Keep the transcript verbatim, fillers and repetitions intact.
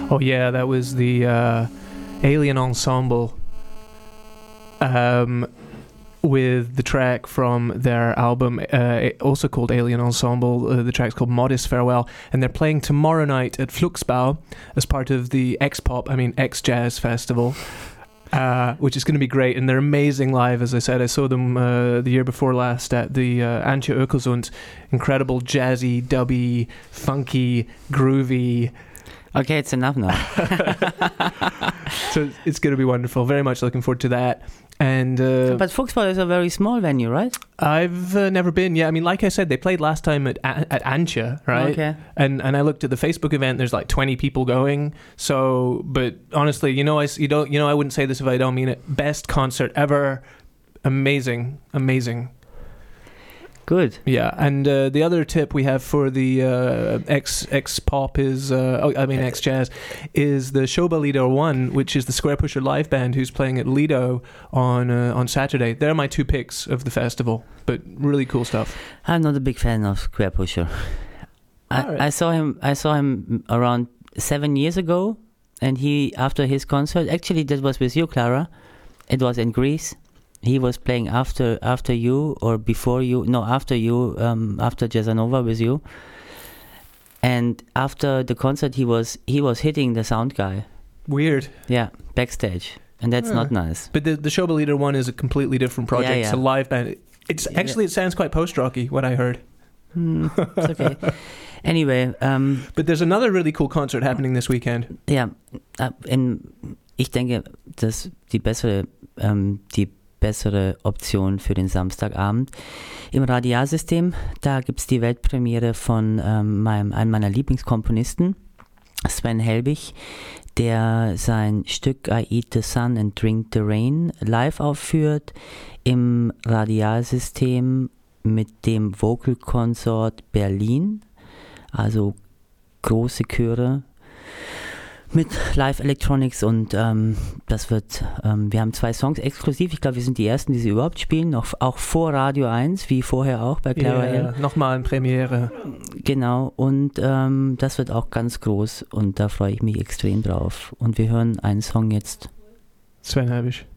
Oh yeah, that was the uh, Alien Ensemble um, with the track from their album, uh, also called Alien Ensemble. Uh, the track's called Modest Farewell, and they're playing tomorrow night at Fluxbau as part of the X-Pop, I mean X-Jazz Festival. Uh, which is going to be great, and they're amazing live. As I said, I saw them uh, the year before last at the uh, Antje Ökelsund. Incredible jazzy, dubby, funky, groovy. Okay, it's enough now. So it's going to be wonderful. Very much looking forward to that. And uh, but Fuchsbau is a very small venue, right? I've uh, never been. Yeah, I mean, like I said, they played last time at at Antje, right? Okay. And and I looked at the Facebook event. There's like twenty people going. So, but honestly, you know, I you don't, you know, I wouldn't say this if I don't mean it. Best concert ever. Amazing, amazing. Good. Yeah, and uh, the other tip we have for the uh, X X Pop is, uh, oh, I mean X Jazz, is the Schoba Lido One, which is the Squarepusher live band who's playing at Lido on uh, on Saturday. They're my two picks of the festival, but really cool stuff. I'm not a big fan of Squarepusher. I, right. I saw him. I saw him around seven years ago, and he after his concert. Actually, that was with you, Clara. It was in Greece. He was playing after after you or before you. No, after you. Um, after Jazzanova with you. And after the concert, he was he was hitting the sound guy. Weird. Yeah, backstage, and that's yeah. not nice. But the the Schoba Lido One is a completely different project. Yeah, yeah. It's a live band. It's actually it sounds quite post-rocky. What I heard. Hmm, it's okay. Anyway, um, but there's another really cool concert happening this weekend. Ja, in, ich denke, dass die bessere ähm, die bessere Option für den Samstagabend. Im Radialsystem, da gibt es die Weltpremiere von ähm, meinem, einem meiner Lieblingskomponisten, Sven Helbig, der sein Stück I Eat the Sun and Drink the Rain live aufführt im Radialsystem mit dem Vocal Consort Berlin, also große Chöre mit Live Electronics und ähm, das wird, ähm, wir haben zwei Songs exklusiv, ich glaube wir sind die ersten, die sie überhaupt spielen, noch, auch vor Radio eins, wie vorher auch bei Clara yeah, L. Nochmal eine Premiere. Genau, und ähm, das wird auch ganz groß und da freue ich mich extrem drauf und wir hören einen Song jetzt. Sven Helbig.